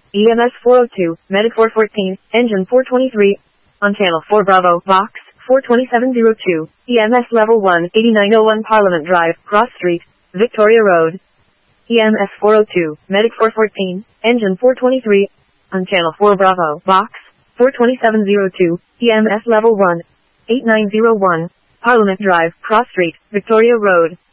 EMS 402, Medic 414, Engine 423. On Channel 4 Bravo, Box 42702, EMS Level 1, 8901 Parliament Drive, Cross Street, Victoria Road. EMS 402, Medic 414, Engine 423. On Channel 4 Bravo, Box 42702, EMS Level 1, 8901, Parliament Drive, Cross Street, Victoria Road.